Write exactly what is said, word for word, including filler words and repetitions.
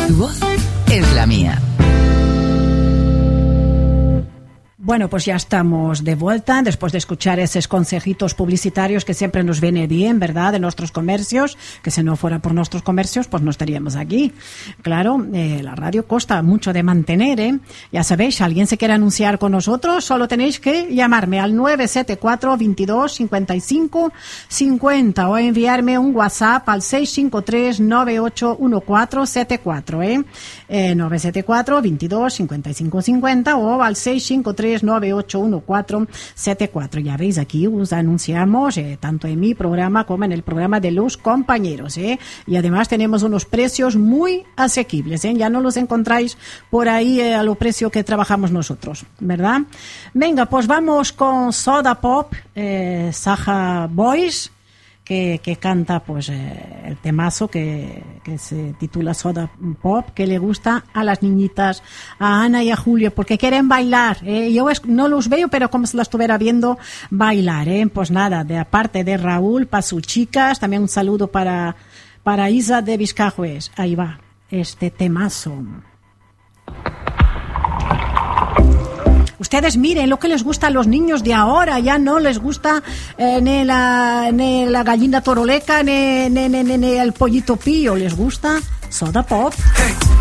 Tu voz es la mía. Bueno, pues ya estamos de vuelta después de escuchar esos consejitos publicitarios que siempre nos viene bien, ¿verdad? De nuestros comercios, que si no fuera por nuestros comercios, pues no estaríamos aquí. Claro, eh, la radio cuesta mucho de mantener, ¿eh? Ya sabéis, si alguien se quiere anunciar con nosotros, solo tenéis que llamarme al nueve siete cuatro, veintidós, cincuenta y cinco, cincuenta o enviarme un WhatsApp al seis cinco tres, nueve ocho uno cuatro siete cuatro, ¿eh? eh nueve siete cuatro, veintidós, cincuenta y cinco, cincuenta o al seis cinco tres, nueve ocho uno cuatro siete cuatro. Ya veis, aquí os anunciamos eh, tanto en mi programa como en el programa de los compañeros, ¿eh? Y además tenemos unos precios muy asequibles, ¿eh? Ya no los encontráis por ahí eh, a lo precio que trabajamos nosotros, ¿verdad? Venga, pues vamos con Soda Pop, eh, Saja Boys, Que, que canta pues eh, el temazo que, que se titula Soda Pop, que le gusta a las niñitas, a Ana y a Julio, porque quieren bailar, ¿eh? Yo es, no los veo, pero como si la estuviera viendo bailar, ¿eh? Pues nada, de aparte de Raúl, para sus chicas, también un saludo para, para Isa de Vizcajuez. Ahí va, este temazo. Ustedes miren lo que les gusta a los niños de ahora, ya no les gusta eh, ni, la, ni la gallina toroleca, ni, ni, ni, ni el pollito pillo, les gusta Soda Pop. Hey.